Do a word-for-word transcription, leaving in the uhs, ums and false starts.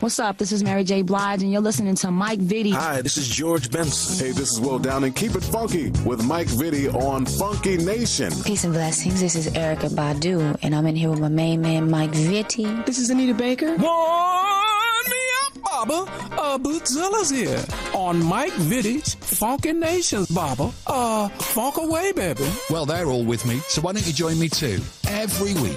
What's up? This is Mary J. Blige, and you're listening to Mike Vitti. Hi, this is George Benson. Hey, this is Will Downing. Keep it funky with Mike Vitti on Funky Nation. Peace and blessings. This is Erykah Badu, and I'm in here with my main man, Mike Vitti. This is Anita Baker. Warm me up, Baba. Uh, Bootzilla's here on Mike Vitti's Funky Nations, Baba. Uh, funk away, baby. Well, they're all with me, so why don't you join me too? Every week